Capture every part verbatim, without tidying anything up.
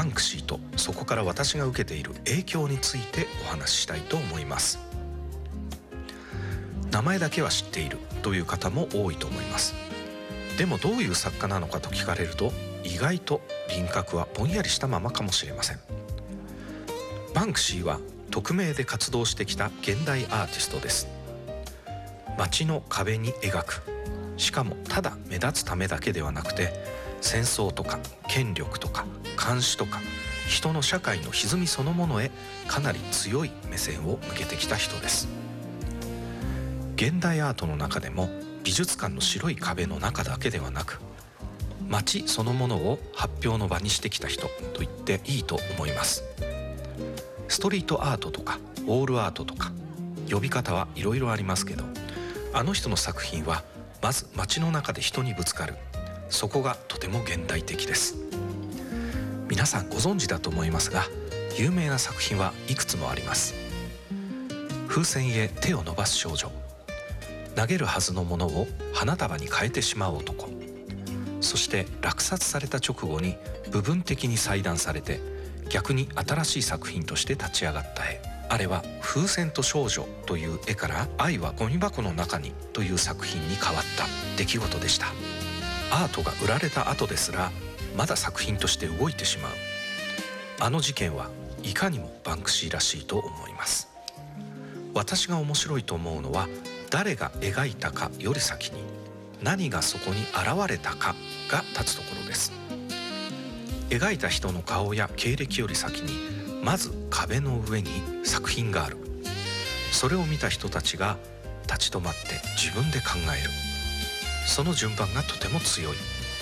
バンクシーとそこから私が受けている影響についてお話ししたいと思います。名前だけは知っているという方も多いと思います。でもどういう作家なのかと聞かれると、意外と輪郭はぼんやりしたままかもしれません。バンクシーは匿名で活動してきた現代アーティストです。街の壁に描く、しかもただ目立つためだけではなくて、戦争とか権力とか監視とか人の社会の歪みそのものへかなり強い目線を向けてきた人です。現代アートの中でも美術館の白い壁の中だけではなく、街そのものを発表の場にしてきた人と言っていいと思います。ストリートアートとかウォールアートとか呼び方はいろいろありますけど、あの人の作品はまず街の中で人にぶつかる、そこがとても現代的です。皆さんご存知だと思いますが、有名な作品はいくつもあります。風船へ手を伸ばす少女、投げるはずのものを花束に変えてしまう男、そして落札された直後に部分的に裁断されて逆に新しい作品として立ち上がった絵、あれは風船と少女という絵から愛はゴミ箱の中にという作品に変わった出来事でした。アートが売られた後ですらまだ作品として動いてしまう、あの事件はいかにもバンクシーらしいと思います。私が面白いと思うのは、誰が描いたかより先に何がそこに現れたかが立つところです。描いた人の顔や経歴より先にまず壁の上に作品がある。それを見た人たちが立ち止まって自分で考える。その順番がとても強い。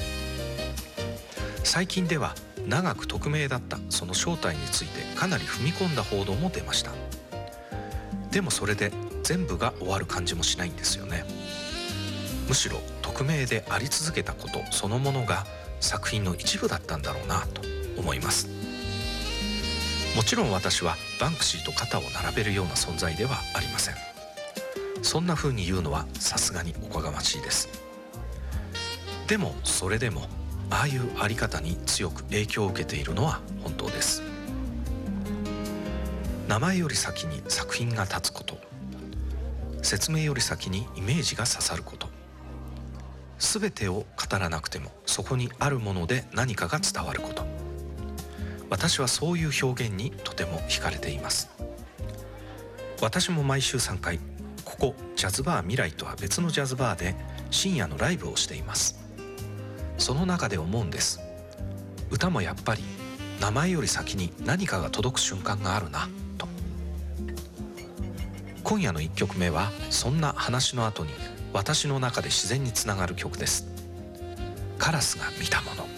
最近では長く匿名だったその正体についてかなり踏み込んだ報道も出ました。でもそれで全部が終わる感じもしないんですよね。むしろ匿名であり続けたことそのものが作品の一部だったんだろうなと思います。もちろん私はバンクシーと肩を並べるような存在ではありません。そんな風に言うのはさすがにおこがましいです。でもそれでもああいうあり方に強く影響を受けているのは本当です。名前より先に作品が立つこと、説明より先にイメージが刺さること、全てを語らなくてもそこにあるもので何かが伝わること、私はそういう表現にとても惹かれています。私も毎週さんかい、ここジャズバー未来とは別のジャズバーで深夜のライブをしています。その中で思うんです。歌もやっぱり名前より先に何かが届く瞬間があるなと。今夜のいっきょくめはそんな話の後に私の中で自然につながる曲です。カラスが見たもの。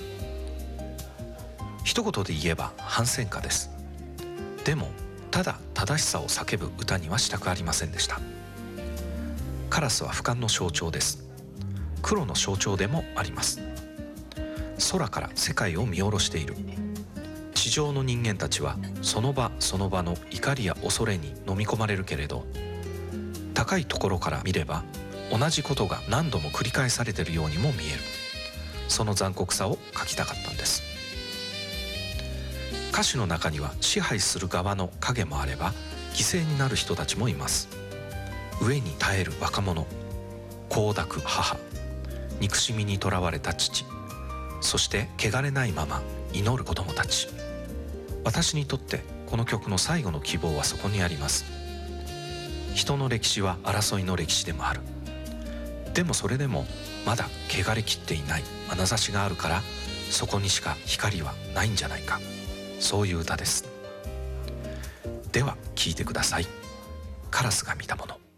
一言で言えば反戦歌です。でもただ正しさを叫ぶ歌にはしたくありませんでした。カラスは俯瞰の象徴です。黒の象徴でもあります。空から世界を見下ろしている。地上の人間たちはその場その場の怒りや恐れに飲み込まれるけれど、高いところから見れば同じことが何度も繰り返されているようにも見える。その残酷さを書きたかったんです。歌詞の中には支配する側の影もあれば犠牲になる人たちもいます。飢えに耐える若者、子を抱く母、憎しみにとらわれた父、そして汚れないまま祈る子供たち。私にとってこの曲の最後の希望はそこにあります。人の歴史は争いの歴史でもある。でもそれでもまだ汚れきっていない眼差しがあるから、そこにしか光はないんじゃないか、そういう歌です。では聴いてください。カラスが見たもの。